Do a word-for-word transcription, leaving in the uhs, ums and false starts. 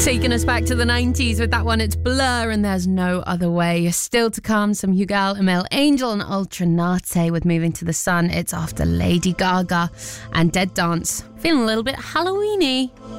Taking us back to the nineties with that one, it's Blur and There's No Other Way. Still to come, some Hugal, Emil Angel and Ultranate with Moving to the Sun. It's after Lady Gaga and Dead Dance. Feeling a little bit Halloween-y.